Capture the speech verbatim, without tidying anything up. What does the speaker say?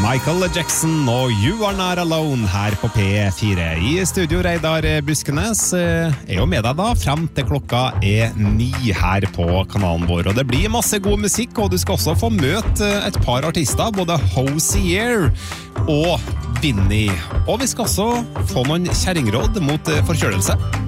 Michael Jackson og You Are Not Alone her på P fire. I studio Reidar Buskenes er jo med deg da frem til klokka er ni her på kanalen vår. Og det blir masse god musikk, og du skal også få møte et par artister, både Hosier og Vinny. Og vi skal også få noen kjerringråd mot forkjølelse.